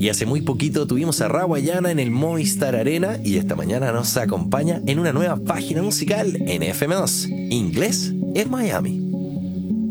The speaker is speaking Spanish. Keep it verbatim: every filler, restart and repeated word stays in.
Y hace muy poquito tuvimos a Rawayana en el Movistar Arena y esta mañana nos acompaña en una nueva página musical en F M dos. Inglés es Miami.